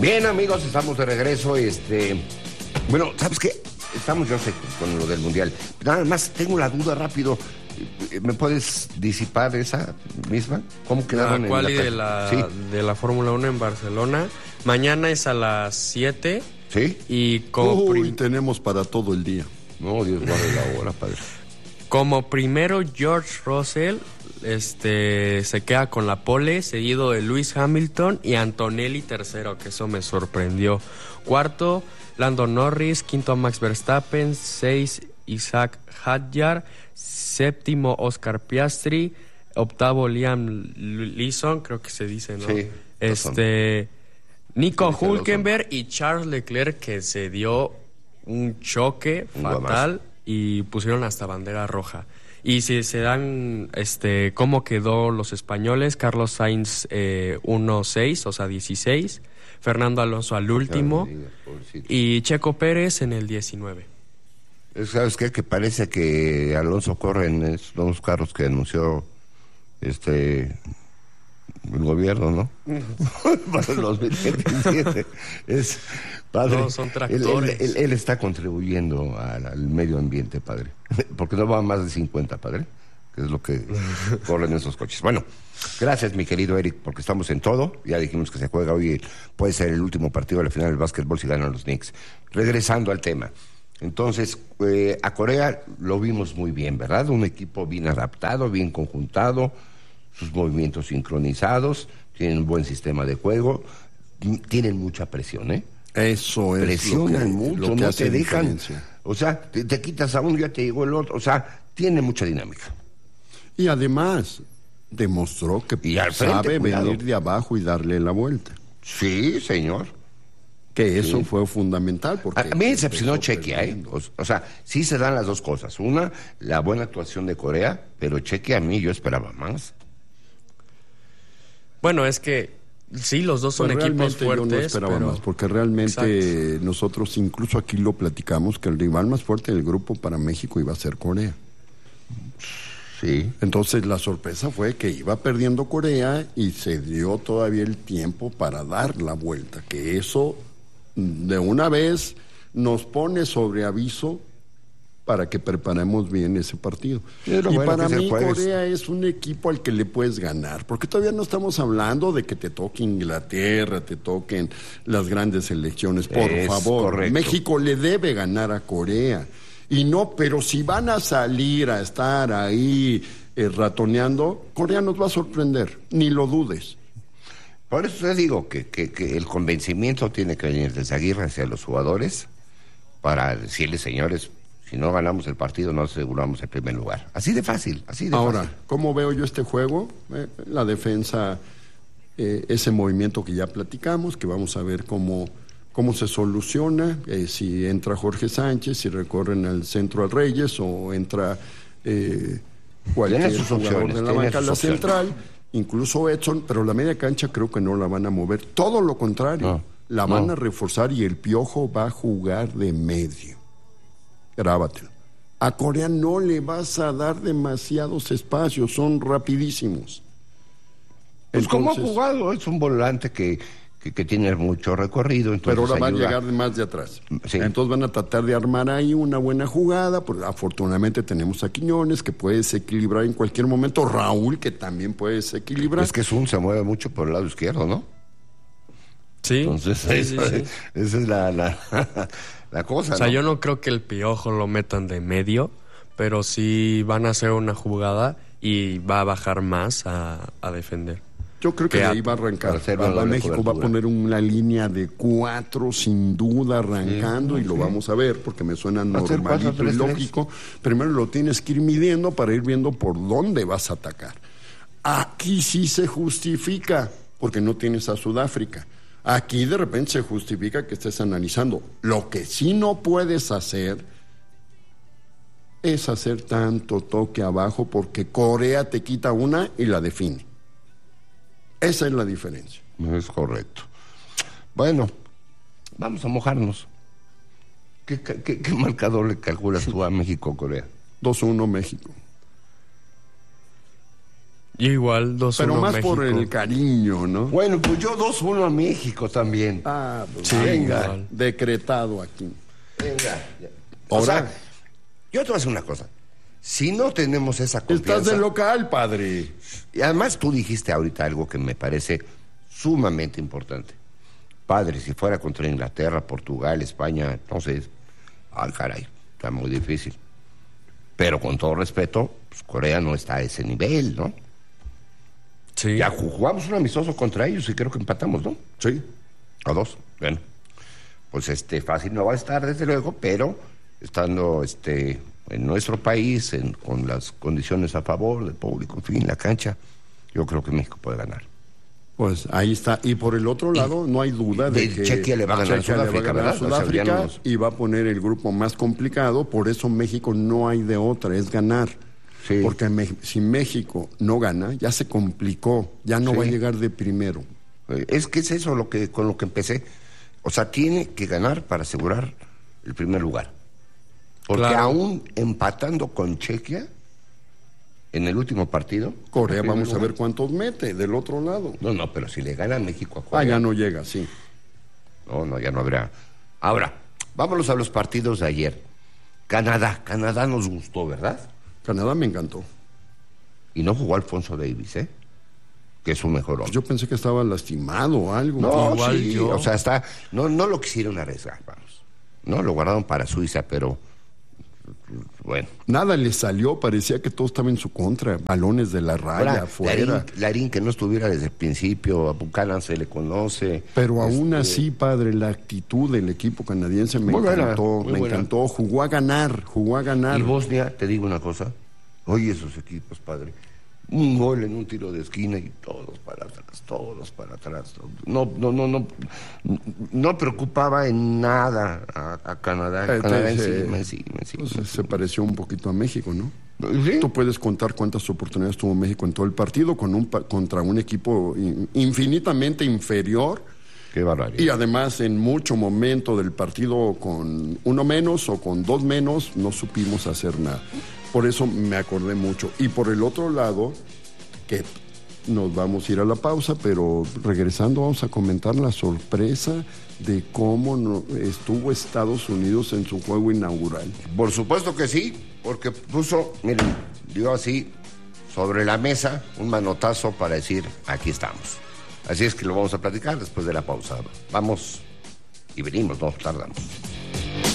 Bien, amigos, estamos de regreso. Bueno, ¿sabes qué? Estamos, yo sé, con lo del Mundial. Nada más tengo la duda rápido. ¿Me puedes disipar esa misma? ¿Cómo quedaron la quali de la Fórmula 1 en Barcelona? Mañana es a las 7. ¿Sí? Y tenemos para todo el día. No, Dios guarde la hora, padre. Como primero, George Russell se queda con la pole, seguido de Lewis Hamilton y Antonelli tercero, que eso me sorprendió. Cuarto, Lando Norris. Quinto, Max Verstappen. 6, Isaac Hadjar. Séptimo, Oscar Piastri. Octavo, Liam Lawson, creo que se dice, ¿no? Sí. Nico Hülkenberg y Charles Leclerc, que se dio un choque fatal y pusieron hasta bandera roja. Y si se dan cómo quedó los españoles: Carlos Sainz 1-6, o sea 16, Fernando Alonso al último y Checo Pérez en el 19. ¿Sabes qué? Que parece que Alonso corre en esos dos carros que anunció el gobierno, ¿no? Para el 2027. Padre, no, son tractores. Él está contribuyendo al medio ambiente, padre. Porque no va a más de 50, padre, que es lo que corren esos coches. Bueno, gracias, mi querido Eric, porque estamos en todo. Ya dijimos que se juega hoy, puede ser el último partido de la final del básquetbol si ganan los Knicks. Regresando al tema. Entonces, a Corea lo vimos muy bien, ¿verdad? Un equipo bien adaptado, bien conjuntado, sus movimientos sincronizados, tienen un buen sistema de juego, tienen mucha presión, ¿eh? Eso es. Presionan mucho, lo que no te dejan. Diferencia. O sea, te quitas a uno, ya te llegó el otro. O sea, tiene mucha dinámica. Y además, demostró que sabe venir de abajo y darle la vuelta. Sí, señor. Que eso fue fundamental. Porque a mí me decepcionó Chequia, ¿eh? O sea, sí se dan las dos cosas. Una, la buena actuación de Corea, pero Chequia, a mí yo esperaba más. Bueno, es que sí, los dos son equipos fuertes. Yo no esperaba más, porque realmente nosotros incluso aquí lo platicamos, que el rival más fuerte del grupo para México iba a ser Corea. Sí. Entonces la sorpresa fue que iba perdiendo Corea y se dio todavía el tiempo para dar la vuelta, que eso de una vez nos pone sobre aviso para que preparemos bien ese partido. Y para mí Corea es un equipo al que le puedes ganar, porque todavía no estamos hablando de que te toque Inglaterra, te toquen las grandes selecciones, por favor. Correcto. México le debe ganar a Corea. Y no, pero si van a salir a estar ahí ratoneando, Corea nos va a sorprender, ni lo dudes. Por eso te digo que el convencimiento tiene que venir desde Aguirre hacia los jugadores para decirles, señores, si no ganamos el partido no aseguramos el primer lugar. Así de fácil, así de Ahora, fácil. ¿cómo veo yo este juego? La defensa, ese movimiento que ya platicamos, que vamos a ver cómo se soluciona, si entra Jorge Sánchez, si recorren al centro al Reyes o entra cualquier jugador de la banca a la central, incluso Edson, pero la media cancha creo que no la van a mover, todo lo contrario, la van a reforzar y el Piojo va a jugar de medio. Grábatelo. A Corea no le vas a dar demasiados espacios, son rapidísimos. Pues como ha jugado, es un volante que tiene mucho recorrido. Pero ahora va a llegar más de atrás. Sí. Entonces van a tratar de armar ahí una buena jugada. Pues afortunadamente tenemos a Quiñones, que puede desequilibrar en cualquier momento. Raúl, que también puede desequilibrar. Es que Sun se mueve mucho por el lado izquierdo, ¿no? Sí. Entonces, esa es la cosa. O sea, ¿no? yo no creo que el Piojo lo metan de medio, pero sí van a hacer una jugada y va a bajar más a defender. Yo creo que de ahí va a arrancar. México va a poner una línea de 4 sin duda arrancando y lo vamos a ver porque me suena normalito y lógico. Primero lo tienes que ir midiendo para ir viendo por dónde vas a atacar. Aquí sí se justifica porque no tienes a Sudáfrica. Aquí de repente se justifica que estés analizando. Lo que sí no puedes hacer es hacer tanto toque abajo porque Corea te quita una y la define. Esa es la diferencia. Es correcto. Bueno, vamos a mojarnos. ¿Qué marcador le calculas tú a México-Corea? 2-1 México. Y igual 2-1 Pero más México. por el cariño, ¿no? Bueno, pues yo 2-1 a México también. Ah, pues Sí, venga, igual. decretado aquí. Venga. O Ahora- sea, yo te voy a decir una cosa. Si no tenemos esa confianza... Estás de local, padre. Y además tú dijiste ahorita algo que me parece sumamente importante. Padre, si fuera contra Inglaterra, Portugal, España, entonces... Ay, caray, está muy difícil. Pero con todo respeto, pues Corea no está a ese nivel, ¿no? Sí. Ya jugamos un amistoso contra ellos y creo que empatamos, ¿no? Sí. A 2. Bueno, pues fácil no va a estar, desde luego, pero estando en nuestro país, con las condiciones a favor del público, en fin, la cancha, yo creo que México puede ganar. Pues ahí está. Y por el otro lado, no hay duda de que Chequia le va a ganar a Chequia le va Sudáfrica, ganar a ¿verdad? Sudáfrica, O sea, ya nos- y va a poner el grupo más complicado. Por eso México no hay de otra, es ganar. Sí. Porque si México no gana, ya se complicó, ya no Sí. va a llegar de primero. Es que es eso con lo que empecé. O sea, tiene que ganar para asegurar el primer lugar. Porque Claro. aún empatando con Chequia, en el último partido... Corea, el primer vamos a lugar- ver cuántos mete del otro lado. No, pero si le gana a México a Ah, Corea... ya no llega, sí. No, ya no habrá. Ahora, vámonos a los partidos de ayer. Canadá nos gustó, ¿verdad? Canadá me encantó. Y no jugó Alfonso Davis, ¿eh? Que es su mejor hombre. Yo pensé que estaba lastimado o algo. No, igual sí, yo. o sea, no lo quisieron arriesgar, vamos. No, lo guardaron para Suiza, pero bueno. Nada le salió, parecía que todo estaba en su contra. Balones de la raya, Ahora, afuera. Larín, que no estuviera desde el principio, a Buchanan se le conoce. Pero aún así, padre, la actitud del equipo canadiense me Muy buena, encantó, muy me buena. encantó. Jugó a ganar. Y Bosnia, te digo una cosa, oye esos equipos, padre, un gol en un tiro de esquina y todos para atrás. No preocupaba en nada a Canadá. Canadá encima. Pues, se pareció un poquito a México, ¿no? ¿Sí? Tú puedes contar cuántas oportunidades tuvo México en todo el partido contra un equipo infinitamente inferior. Qué barbaridad. Y además, en mucho momento del partido, con uno menos o con dos menos, no supimos hacer nada. Por eso me acordé mucho. Y por el otro lado, que nos vamos a ir a la pausa, pero regresando vamos a comentar la sorpresa de cómo estuvo Estados Unidos en su juego inaugural. Por supuesto que sí, porque puso, miren, dio así sobre la mesa un manotazo para decir, aquí estamos. Así es que lo vamos a platicar después de la pausa. Vamos y venimos, no tardamos.